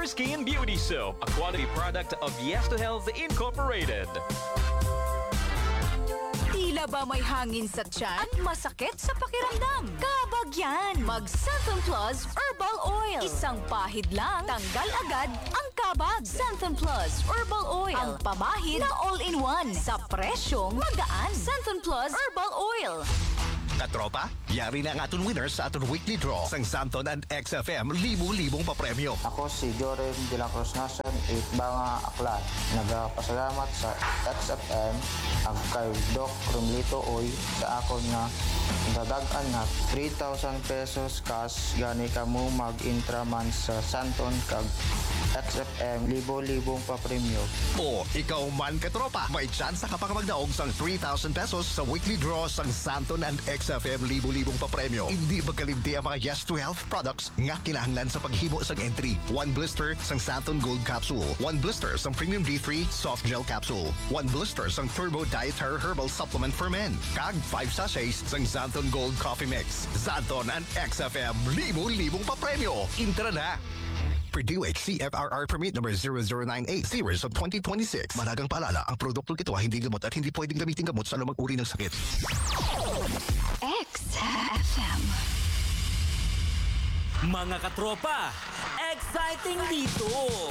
Pure Skin Beauty Soap, a quality product of Yes to Health Incorporated. Tila ba may hangin sa tiyan at masakit sa pakiramdam? Kabag yan! Mag-Santon Plus Herbal Oil. Isang pahid lang, tanggal agad ang kabag. Santon Plus Herbal Oil. Ang pamahid na all-in-one sa presyong magaan. Santon Plus Herbal Oil. Katropa, yari na ang aton winners sa aton weekly draw sang Santon and XFM libu-libong papremyo. Ako si Joren de la Cruz Nason, Banga Aklan. Nagpasalamat sa XFM ang kay Doc Romlito Oy sa akon nga dadagan na 3,000 pesos cash gani kamo mag-intraman sa Santon kag XFM libo-libong papremyo. O ikaw man katropa, may chance ka pang magdaog sang 3,000 pesos sa weekly draw sang Santon and XFM libu-libong papremyo. Hindi magkalimti ang mga Yes to Health products nga kinahanglan sa paghimo sang entry. 1 blister sang Santon Gold Capsule, 1 blister sang Premium D3 Soft Gel Capsule, 1 blister sang Turbo Dietary Herbal Supplement for Men, kag 5 sachets sang Santon Gold Coffee Mix. Santon and XFM libu-libong papremyo. Intra na! Purdue CFRR Permit number 0098 series of 2026. Managang paalala, ang produktong ito ay hindi gamot at hindi pwedeng gamitin gamot sa anumang uri ng sakit. XFM. Mga katropa, exciting dito!